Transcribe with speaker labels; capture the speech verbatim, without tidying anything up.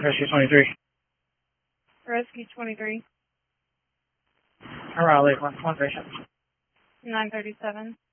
Speaker 1: Rescue twenty-three.
Speaker 2: Rescue twenty-three.
Speaker 1: Raleigh, one, one patient.
Speaker 2: nine thirty-seven.